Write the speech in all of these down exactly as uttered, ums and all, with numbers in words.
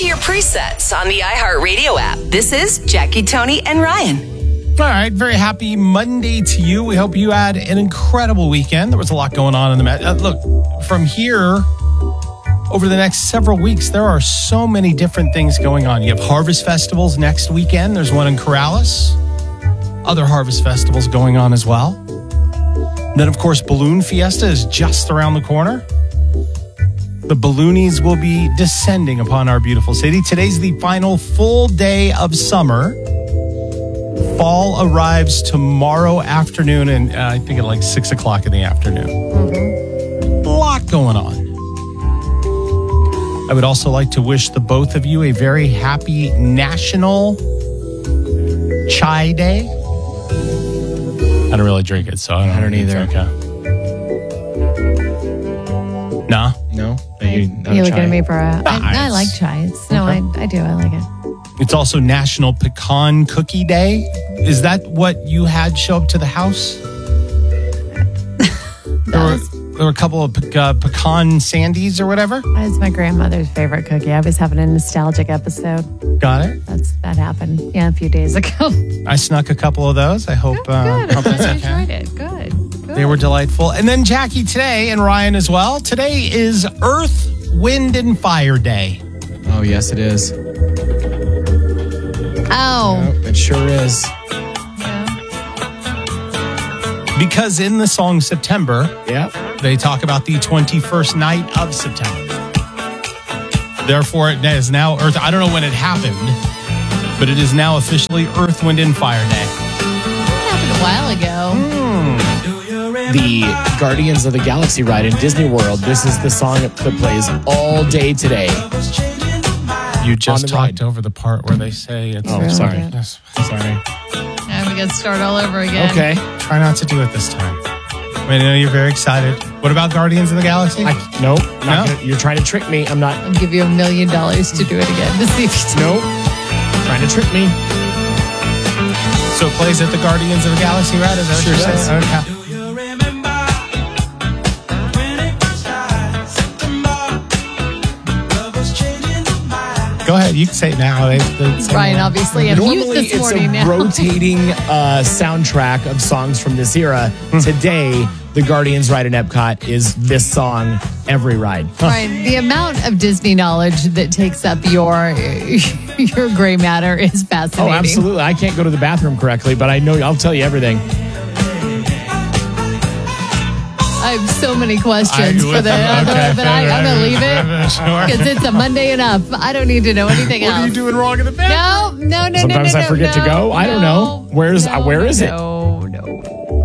to your presets on the iHeartRadio app. This is Jackie, Tony, and Ryan. All right, very happy Monday to you. We hope you had an incredible weekend. There was a lot going on in the Met. Uh, look, from here, over the next several weeks, there are so many different things going on. You have harvest festivals next weekend. There's one in Corrales. Other harvest festivals going on as well. Then, of course, Balloon Fiesta is just around the corner. The balloonies will be descending upon our beautiful city. Today's the final full day of summer. Fall arrives tomorrow afternoon, and uh, I think at like six o'clock in the afternoon. Mm-hmm. A lot going on. I would also like to wish the both of you a very happy National Chai Day. I don't really drink it, so I don't, I don't either. Okay. Nah? No? Are you, you looking at me for a... Nice. I, I like chai. It's, no, okay. I, I do. I like it. It's also National Pecan Cookie Day. Is that what you had show up to the house? there, were, there were a couple of pe- uh, pecan sandies or whatever? It's my grandmother's favorite cookie. I was having a nostalgic episode. Got it. That's That happened, yeah, a few days ago. I snuck a couple of those. I hope, oh, uh, good. hope that's I okay. enjoyed it. Good. good. They were delightful. And then Jackie today, and Ryan as well. Today is Earth, Wind, and Fire Day. Oh, yes, it is. Oh. Yep, it sure is. Yeah. Because in the song September, Yep. they talk about the twenty-first night of September. Therefore, it is now Earth. I don't know when it happened, but it is now officially Earth, Wind, and Fire Day. It happened a while ago. Mm. The Guardians of the Galaxy ride in Disney World. This is the song that plays all day today. You just ride. talked over the part where they say it's... Oh, really sorry. good. Yes. Sorry. Now we got to start all over again. Okay. Try not to do it this time. I mean, I know you're very excited. What about Guardians of the Galaxy? I, no, not No? Gonna, you're trying to trick me. I'm not. I'll give you a million dollars to do it again to see if you do. Nope. Trying to trick me. So it plays at the Guardians of the Galaxy, right? Is that Sure what you're does. saying? Okay. Go ahead, you can say it now. They, they, Ryan, obviously, I'm mute Normally, this it's morning a now. rotating uh, soundtrack of songs from this era. Hmm. Today, the Guardians ride in Epcot is this song every ride. Ryan, the amount of Disney knowledge that takes up your your gray matter is Oh, fascinating. absolutely. I can't go to the bathroom correctly, but I know I'll tell you everything. I have so many questions I- for the other, okay, but I, I'm going to leave it Sure. because it's a Monday enough. I don't need to know anything What else. are you doing wrong in the bathroom? No, no, no, Sometimes no, no, I forget no, to go. I don't know. Where's- no, where is it? No, no.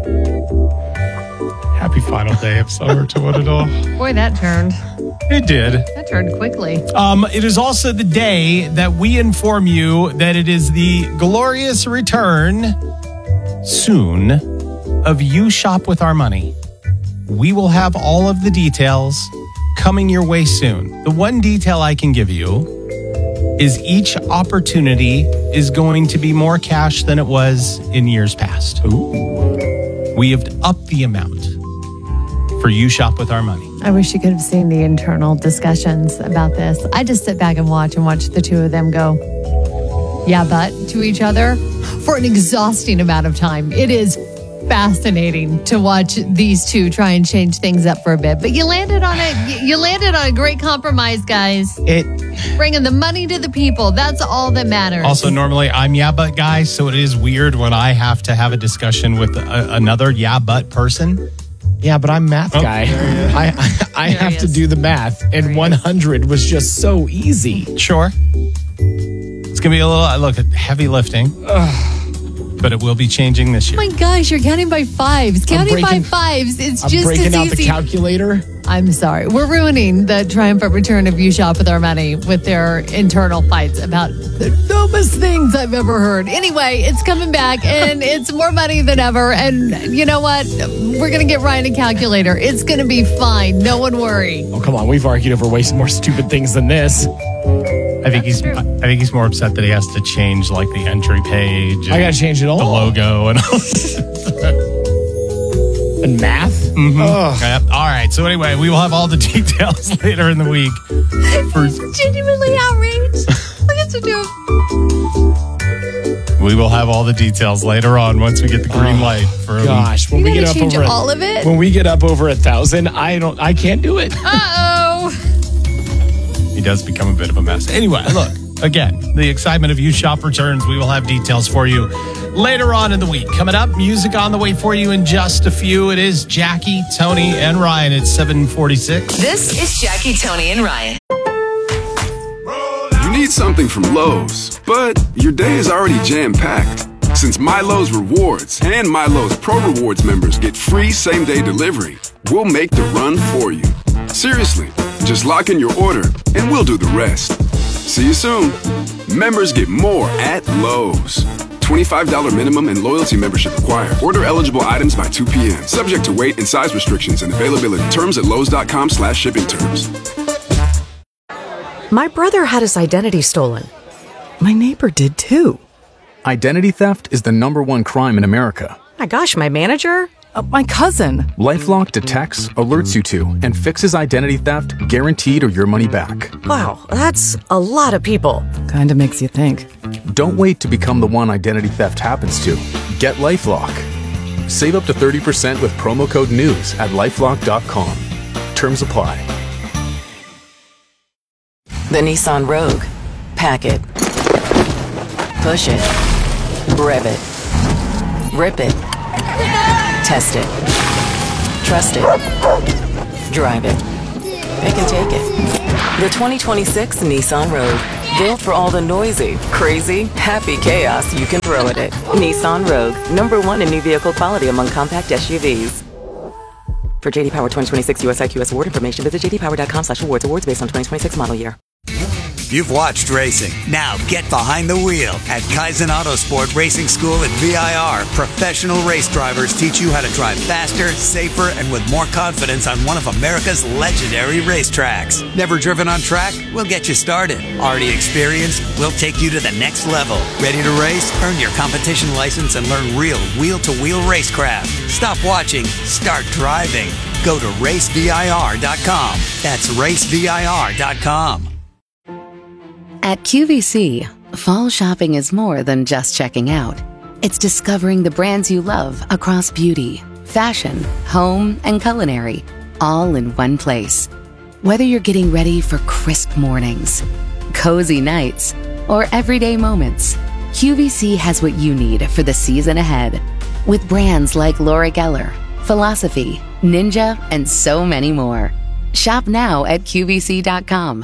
Happy final day of summer to one and all. Boy, that turned. It did. That turned quickly. Um, it is also the day that we inform you that it is the glorious return soon of You Shop With Our Money. We will have all of the details coming your way soon. The one detail I can give you is each opportunity is going to be more cash than it was in years past. Ooh. We have upped the amount for You Shop With Our Money. I wish you could have seen the internal discussions about this. I just sit back and watch and watch the two of them go, yeah, but to each other for an exhausting amount of time. It is fascinating to watch these two try and change things up for a bit. But you landed on it. You landed on a great compromise, guys. It Bringing the money to the people. That's all that matters. Also, normally I'm yeah, but guy, so it is weird when I have to have a discussion with a, another yeah, but person. Yeah, but I'm math Oh. guy. I I, I There have he to is. do the math, and one hundred was just so easy. Sure. It's going to be a little, look, heavy lifting, but it will be changing this year. Oh my gosh, you're counting by fives. Counting breaking- by fives. It's I'm just breaking as out easy. the calculator. I'm sorry. We're ruining the triumphant return of You Shop With Our Money with their internal fights about the dumbest things I've ever heard. Anyway, it's coming back and it's more money than ever. And you know what? We're going to get Ryan a calculator. It's going to be fine. No one worry. Oh, come on. We've argued over way more stupid things than this. I think he's I think he's more upset that he has to change like the entry page. I got to change it all. the logo and all. And math? Mhm. Yep. All right. So anyway, we will have all the details later in the week For, Genuinely outraged. Look at you. we will have all the details later on once we get the green light. For Gosh, when You we get gotta up change over all of it? when we get up over a thousand, I don't, I can't do it. Uh-oh. he does become a bit of a mess. Anyway, look, again, the excitement of Youth Shop returns. We will have details for you later on in the week. Coming up, music on the way for you in just a few. It is Jackie, Tony, and Ryan at seven forty-six. This is Jackie, Tony, and Ryan. You need something from Lowe's, but your day is already jam-packed. Since MyLowe's Rewards and MyLowe's Pro Rewards members get free same-day delivery, we'll make the run for you. Seriously, just lock in your order and we'll do the rest. See you soon. Members get more at Lowe's. twenty-five dollars minimum and loyalty membership required. Order eligible items by two p.m. Subject to weight and size restrictions and availability. Terms at lowes.com slash shipping terms. My brother had his identity stolen. My neighbor did too. Identity theft is the number one crime in America. My gosh, my manager? Uh, my cousin. LifeLock detects, alerts you to, and fixes identity theft guaranteed or your money back. Wow, that's a lot of people. Kinda makes you think. Don't wait to become the one identity theft happens to. Get LifeLock. Save up to thirty percent with promo code NEWS at lifelock dot com. Terms apply. The Nissan Rogue. Pack it. Push it. Rev it. Rip it. Test it. Trust it. Drive it. Pick and take it. The twenty twenty-six Nissan Rogue. Built for all the noisy, crazy, happy chaos you can throw at it. Nissan Rogue. Number one in new vehicle quality among compact S U Vs. For J D Power twenty twenty-six U S I Q S award information, visit j d power dot com slash awards. Awards based on twenty twenty-six model year. You've watched racing. Now get behind the wheel at Kaizen Autosport Racing School at V I R. Professional race drivers teach you how to drive faster, safer, and with more confidence on one of America's legendary racetracks. Never driven on track? We'll get you started. Already experienced? We'll take you to the next level. Ready to race? Earn your competition license and learn real wheel-to-wheel racecraft. Stop watching. Start driving. Go to race V I R dot com. That's race V I R dot com. At Q V C, fall shopping is more than just checking out. It's discovering the brands you love across beauty, fashion, home, and culinary, all in one place. Whether you're getting ready for crisp mornings, cozy nights, or everyday moments, Q V C has what you need for the season ahead. With brands like Laura Geller, Philosophy, Ninja, and so many more. Shop now at Q V C dot com.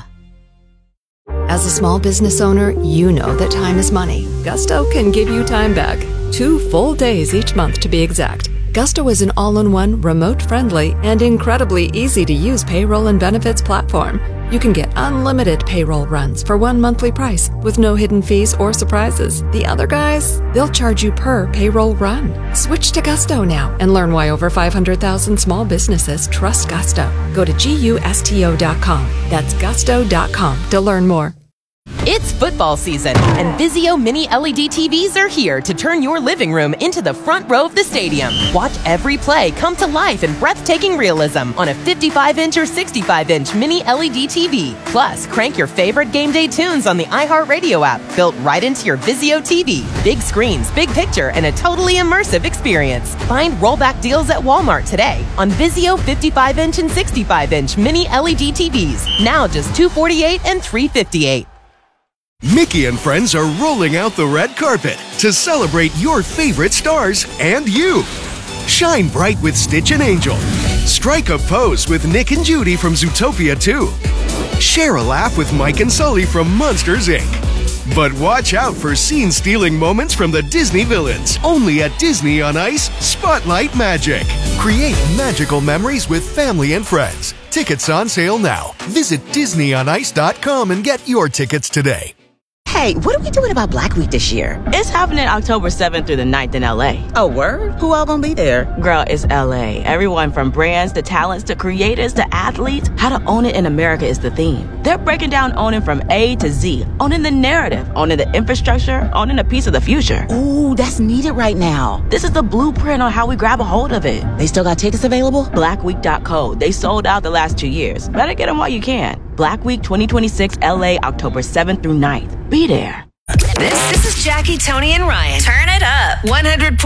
As a small business owner, you know that time is money. Gusto can give you time back. Two full days each month to be exact. Gusto is an all-in-one, remote-friendly, and incredibly easy-to-use payroll and benefits platform. You can get unlimited payroll runs for one monthly price with no hidden fees or surprises. The other guys, they'll charge you per payroll run. Switch to Gusto now and learn why over five hundred thousand small businesses trust Gusto. Go to gusto dot com. That's gusto dot com to learn more. It's football season, and Vizio Mini L E D T Vs are here to turn your living room into the front row of the stadium. Watch every play come to life in breathtaking realism on a fifty-five inch or sixty-five inch Mini L E D T V. Plus, crank your favorite game day tunes on the iHeartRadio app, built right into your Vizio T V. Big screens, big picture, and a totally immersive experience. Find rollback deals at Walmart today on Vizio fifty-five inch and sixty-five inch Mini L E D T Vs. Now just two hundred forty-eight dollars and three hundred fifty-eight dollars. Mickey and friends are rolling out the red carpet to celebrate your favorite stars and you. Shine bright with Stitch and Angel. Strike a pose with Nick and Judy from Zootopia two. Share a laugh with Mike and Sully from Monsters, Incorporated. But watch out for scene-stealing moments from the Disney villains. Only at Disney on Ice, Spotlight Magic. Create magical memories with family and friends. Tickets on sale now. Visit disney on ice dot com and get your tickets today. Hey, what are we doing about Black Week this year? It's happening October seventh through the ninth in L A. Oh, word? Who all gonna be there? Girl, it's L A. Everyone from brands to talents to creators to athletes. How to own it in America is the theme. They're breaking down owning from A to Z. Owning the narrative, owning the infrastructure, owning a piece of the future. Ooh, that's needed right now. This is the blueprint on how we grab a hold of it. They still got tickets available? black week dot co. They sold out the last two years. Better get them while you can. Black Week twenty twenty-six L A, October seventh through ninth. Be there. This, this is Jackie, Tony, and Ryan. Turn it up. one hundred